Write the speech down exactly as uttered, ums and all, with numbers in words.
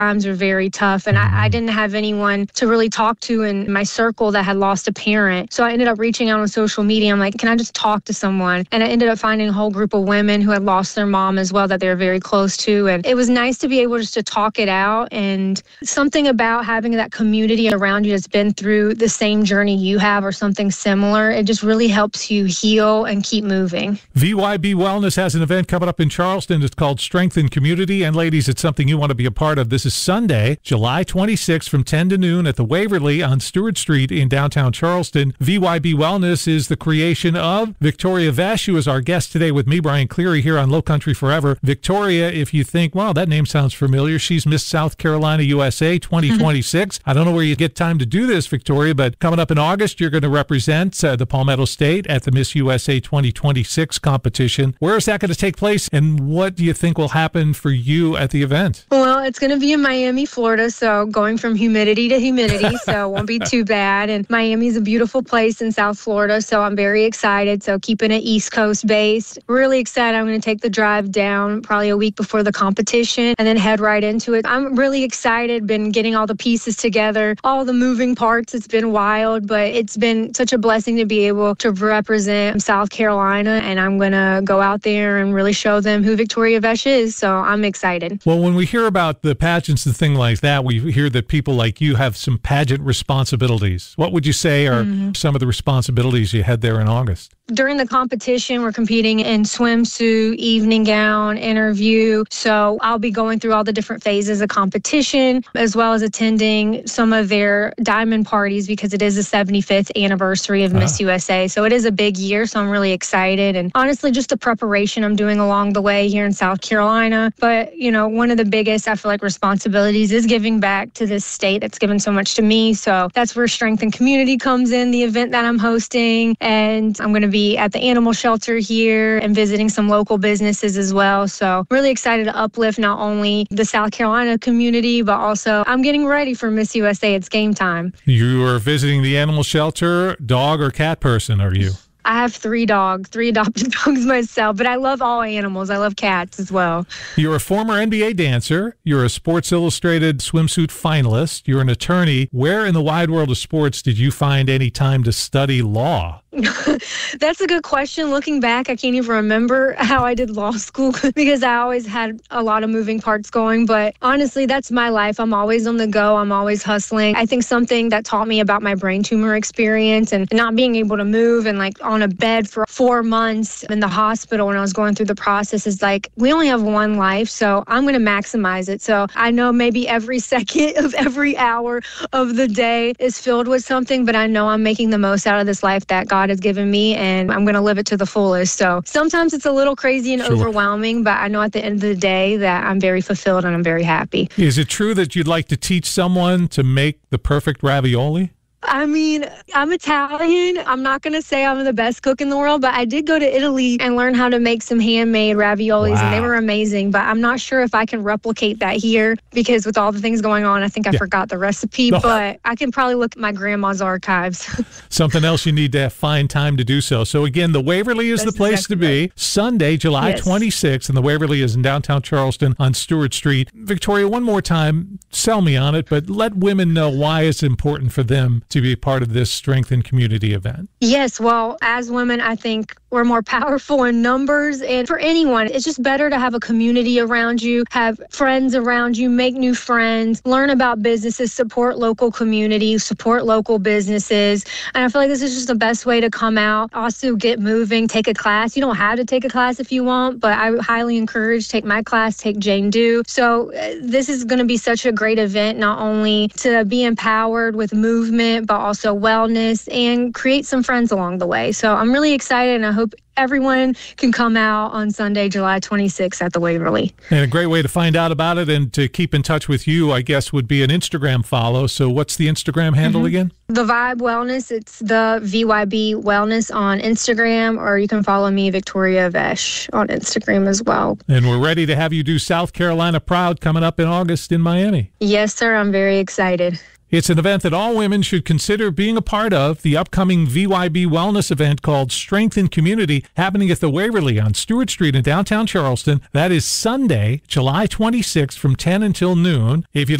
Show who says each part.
Speaker 1: times are very tough, and I, I didn't have anyone to really talk to in my circle that had lost a parent. So I ended up reaching out on social media. I'm like, can I just talk to someone? And I ended up finding a whole group of women who had lost their mom as well that they were very close to. And it was nice to be able just to talk it out. And something about having that community around you that's been through the same journey you have or something similar, it just really helps you heal and keep moving.
Speaker 2: V Y B Wellness has an event coming up in Charleston. It's called Strength in Community. And ladies, it's something you want to be a part of. This is Sunday, July twenty-sixth from ten to noon at the Waverly on Stewart Street in downtown Charleston. V Y B Wellness is the creation of Victoria Vesh, who is our guest today with me, Brian Cleary, here on Low Country Forever. Victoria, if you think, wow, that name sounds familiar, she's Miss South Carolina U S A twenty twenty-six. I don't know where you get time to do this, Victoria, but coming up in August, you're going to represent uh, the Palmetto State at the Miss U S A twenty twenty-six competition. Where is that going to take place, and what do you think will happen for you at the event?
Speaker 1: Well, it's going to be in Miami, Florida, so going from humidity to humidity, so it won't be too bad. And Miami is a beautiful place in South Florida, so I'm very excited. So keeping it East Coast based. Really excited. I'm going to take the drive down probably a week before the competition and then head right into it. I'm really excited. Been getting all the pieces together, all the moving parts. It's been wild, but it's been such a blessing to be able to represent South Carolina, and I'm going to go out there and really show them who Victoria Vesh is. So I'm excited.
Speaker 2: Well, when we hear about the pageants and things like that, we hear that people like you have some pageant responsibilities. What would you say are mm-hmm. some of the responsibilities you had there in August?
Speaker 1: During the competition, we're competing in swimsuit, evening gown, interview. So I'll be going through all the different phases of competition, as well as attending some of their diamond parties because it is the seventy-fifth anniversary of uh-huh. Miss U S A. So it is a big year, so I'm really excited. And honestly, just the preparation I'm doing along the way here in South Carolina. But, you know, one of the biggest, I feel like, responsibilities is giving back to this state that's given so much to me. So that's where Strength in Community comes in, the event that I'm hosting. And I'm going to be at the animal shelter here and visiting some local businesses as well. So really excited to uplift not only the South Carolina community, but also I'm getting ready for Miss U S A. It's game time.
Speaker 2: You are visiting the animal shelter. Dog or cat person are you?
Speaker 1: I have three dogs, three adopted dogs myself, but I love all animals. I love cats as well.
Speaker 2: You're a former N B A dancer. You're a Sports Illustrated swimsuit finalist. You're an attorney. Where in the wide world of sports did you find any time to study law?
Speaker 1: That's a good question. Looking back, I can't even remember how I did law school because I always had a lot of moving parts going. But honestly, that's my life. I'm always on the go. I'm always hustling. I think something that taught me about my brain tumor experience and not being able to move and like on a bed for four months in the hospital when I was going through the process is like, we only have one life, so I'm going to maximize it. So I know maybe every second of every hour of the day is filled with something, but I know I'm making the most out of this life that God has given me, and I'm going to live it to the fullest. So sometimes it's a little crazy and sure. overwhelming, but I know at the end of the day that I'm very fulfilled and I'm very happy.
Speaker 2: Is it true that you'd like to teach someone to make the perfect ravioli?
Speaker 1: I mean, I'm Italian. I'm not going to say I'm the best cook in the world, but I did go to Italy and learn how to make some handmade raviolis, wow. and they were amazing. But I'm not sure if I can replicate that here because with all the things going on, I think I yeah. forgot the recipe, oh. but I can probably look at my grandma's archives.
Speaker 2: Something else you need to find time to do so. So again, the Waverly is That's the place exactly to be. Right. Sunday, July yes. twenty-sixth, and the Waverly is in downtown Charleston on Stewart Street. Victoria, one more time, sell me on it, but let women know why it's important for them to be part of this Strength in Community event.
Speaker 1: Yes, well, as women, I think we're more powerful in numbers. And for anyone, it's just better to have a community around you, have friends around you, make new friends, learn about businesses, support local communities, support local businesses. And I feel like this is just the best way to come out. Also get moving, take a class. You don't have to take a class if you want, but I highly encourage take my class, take Jane Do. So uh, this is going to be such a great event, not only to be empowered with movement, but also wellness and create some friends along the way. So I'm really excited, and I hope everyone can come out on Sunday, July twenty-sixth at the Waverly.
Speaker 2: And a great way to find out about it and to keep in touch with you, I guess, would be an Instagram follow. So what's the Instagram handle mm-hmm. again?
Speaker 1: The Vibe Wellness. It's the V Y B Wellness on Instagram, or you can follow me, Victoria Vesh, on Instagram as well.
Speaker 2: And we're ready to have you do South Carolina proud coming up in August in Miami.
Speaker 1: Yes, sir. I'm very excited.
Speaker 2: It's an event that all women should consider being a part of. The upcoming V Y B wellness event called Strength in Community, happening at the Waverly on Stewart Street in downtown Charleston. That is Sunday, July twenty-sixth from ten until noon. If you